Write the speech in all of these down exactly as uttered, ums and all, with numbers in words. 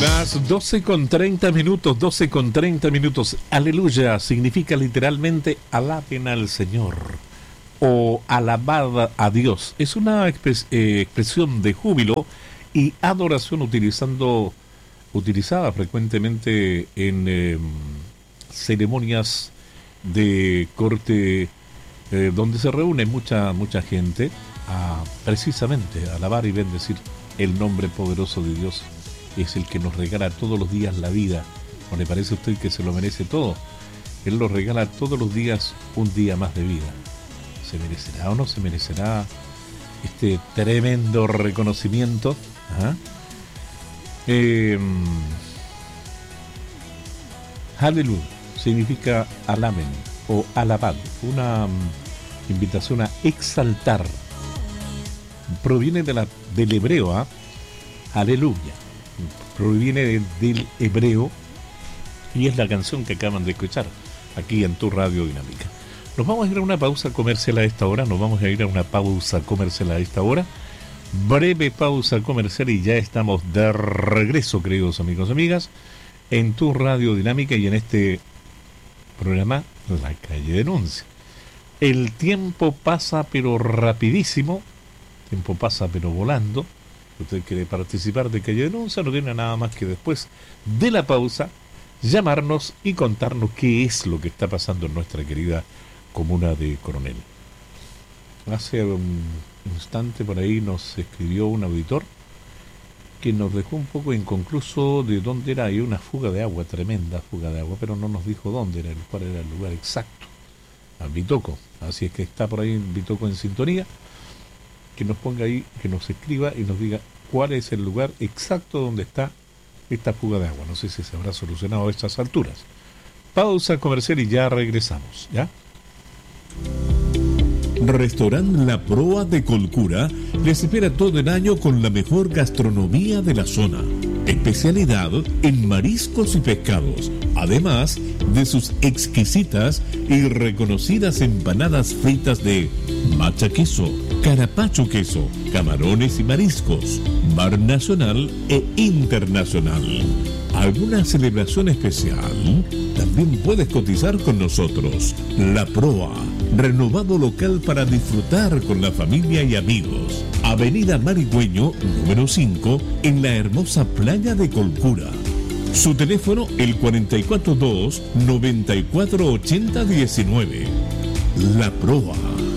Las doce con treinta minutos, doce con treinta minutos. Aleluya significa literalmente alaben al Señor o alabad a Dios. Es una expres- eh, expresión de júbilo y adoración utilizando, utilizada frecuentemente en eh, ceremonias de corte eh, donde se reúne mucha, mucha gente a precisamente alabar y bendecir el nombre poderoso de Dios. Es el que nos regala todos los días la vida. ¿No le parece a usted que se lo merece todo? Él nos regala todos los días un día más de vida. ¿Se merecerá o no se merecerá este tremendo reconocimiento? ¿Ah? Eh, Aleluya significa alaben o alabad. Una um, invitación a exaltar. Proviene de la, del hebreo, ¿ah? Aleluya. Proviene de, del hebreo y es la canción que acaban de escuchar aquí en tu Radio Dinámica. Nos vamos a ir a una pausa comercial a esta hora, nos vamos a ir a una pausa comercial a esta hora, breve pausa comercial y ya estamos de regreso, queridos amigos y amigas, en tu Radio Dinámica y en este programa La Calle Denuncia. El tiempo pasa pero rapidísimo, el tiempo pasa pero volando. Usted quiere participar de Calle Denuncia, no tiene nada más que después de la pausa llamarnos y contarnos qué es lo que está pasando en nuestra querida comuna de Coronel. Hace un instante por ahí nos escribió un auditor que nos dejó un poco inconcluso de dónde era. Hay una fuga de agua, tremenda fuga de agua, pero no nos dijo dónde era, cuál era el lugar exacto. A Bitoco, así es que está por ahí en Bitoco en sintonía. Que nos ponga ahí, que nos escriba y nos diga cuál es el lugar exacto donde está esta fuga de agua. No sé si se habrá solucionado a estas alturas. Pausa comercial y ya regresamos, ¿ya? Restaurante La Proa de Colcura les espera todo el año con la mejor gastronomía de la zona. Especialidad en mariscos y pescados, además de sus exquisitas y reconocidas empanadas fritas de macha queso, carapacho queso, camarones y mariscos, bar nacional e internacional. ¿Alguna celebración especial? También puedes cotizar con nosotros. La Proa, renovado local para disfrutar con la familia y amigos. Avenida Marigüeño, número cinco, en la hermosa playa de Colcura. Su teléfono, el cuatro cuatro dos, nueve cuatro ocho cero uno nueve. La Proa.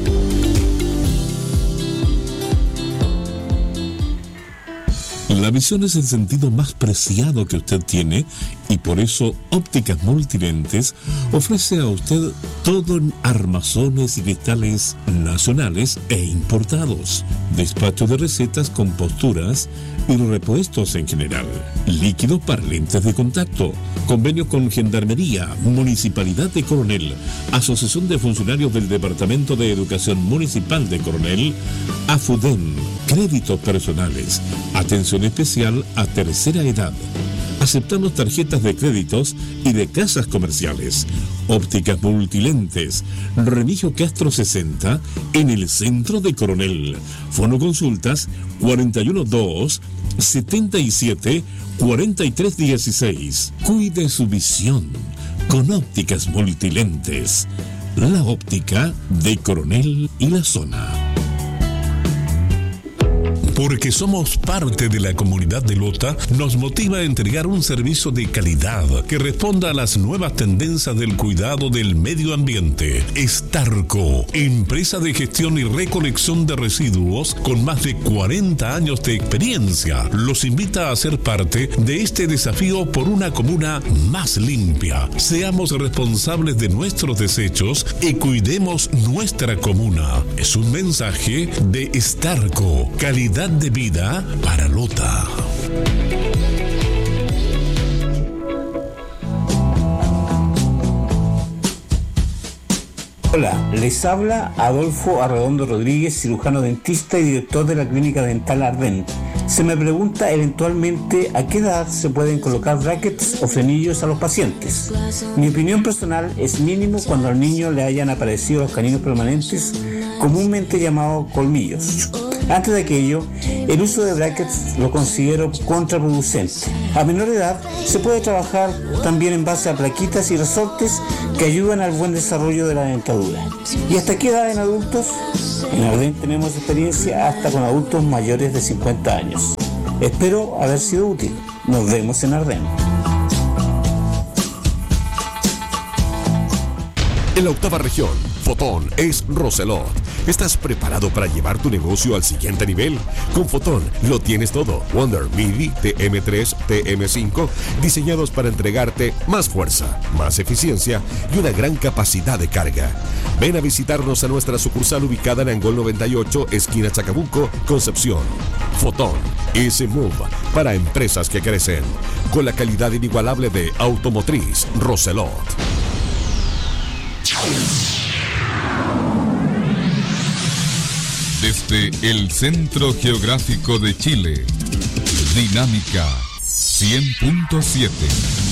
La visión es el sentido más preciado que usted tiene y por eso Ópticas Multilentes ofrece a usted todo en armazones y cristales nacionales e importados, despacho de recetas con posturas y repuestos en general, líquidos para lentes de contacto, convenio con Gendarmería, Municipalidad de Coronel, Asociación de Funcionarios del Departamento de Educación Municipal de Coronel, AFUDEN, créditos personales, atención especial a tercera edad. Aceptamos tarjetas de créditos y de casas comerciales. Ópticas Multilentes, Remigio Castro sesenta, en el centro de Coronel. Fono consultas cuatro uno dos, siete siete, cuatro tres uno seis. Cuide su visión con Ópticas Multilentes. La óptica de Coronel y la zona. Porque somos parte de la comunidad de Lota, nos motiva a entregar un servicio de calidad que responda a las nuevas tendencias del cuidado del medio ambiente. Estarco, empresa de gestión y recolección de residuos con más de cuarenta años de experiencia, los invita a ser parte de este desafío por una comuna más limpia. Seamos responsables de nuestros desechos y cuidemos nuestra comuna. Es un mensaje de Estarco, calidad de vida para Lota. Hola, les habla Adolfo Arredondo Rodríguez, cirujano dentista y director de la Clínica Dental Ardent. Se me pregunta eventualmente a qué edad se pueden colocar brackets o frenillos a los pacientes. Mi opinión personal es mínimo cuando al niño le hayan aparecido los caninos permanentes, comúnmente llamados colmillos. Antes de aquello, el uso de brackets lo considero contraproducente. A menor edad se puede trabajar también en base a plaquitas y resortes que ayudan al buen desarrollo de la dentadura. ¿Y hasta qué edad en adultos? En Ardén tenemos experiencia hasta con adultos mayores de cincuenta años. Espero haber sido útil. Nos vemos en Ardén. En la octava región, Fotón es Roselot. ¿Estás preparado para llevar tu negocio al siguiente nivel? Con Fotón lo tienes todo. Wonder Midi, T M tres, T M cinco, diseñados para entregarte más fuerza, más eficiencia y una gran capacidad de carga. Ven a visitarnos a nuestra sucursal ubicada en Angol noventa y ocho, esquina Chacabuco, Concepción. Fotón, ese move para empresas que crecen. Con la calidad inigualable de Automotriz Roselot. Desde el Centro Geográfico de Chile, Dinámica cien punto siete.